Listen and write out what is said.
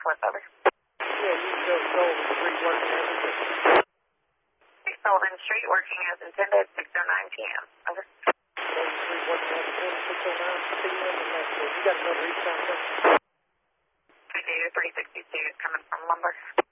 Northwest, over. Yeah, you still Sullivan Street working as intended. Sullivan Street working as intended, 6:09 p.m. Over. Sullivan Street working as intended, 6:09 p.m. and that's good. You got another eastbound coming? I do, 362 is coming from Lumber.